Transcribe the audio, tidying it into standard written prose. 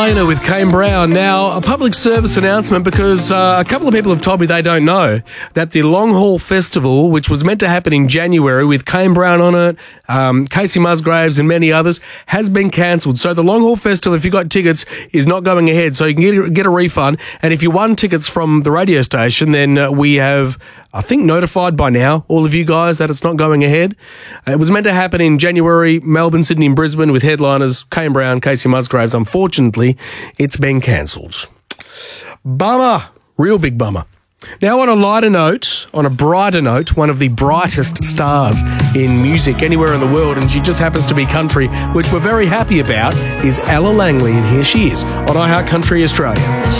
Elena with Kane Brown. Now, a public service announcement because a couple of people have told me they don't know that the Long Haul Festival, which was meant to happen in January with Kane Brown on it, Casey Musgraves and many others, has been cancelled. So the Long Haul Festival, if you got tickets, is not going ahead. So you can get a refund. And if you won tickets from the radio station, then we have, I think, notified by now all of you guys that it's not going ahead. It was meant to happen in January, Melbourne, Sydney and Brisbane with headliners Kane Brown, Casey Musgraves. Unfortunately, it's been cancelled. Bummer. Real big bummer. Now, on a lighter note, on a brighter note, one of the brightest stars in music anywhere in the world, and she just happens to be country, which we're very happy about, is Ella Langley, and here she is on iHeart Country Australia.